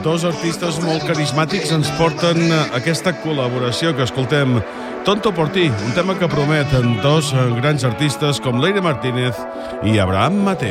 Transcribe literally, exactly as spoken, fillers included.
dos artistes molt carismàtics ens porten aquesta col·laboració que escoltem. Tonto por ti, un tema que prometen dos grans artistes com Leire Martínez i Abraham Mateo.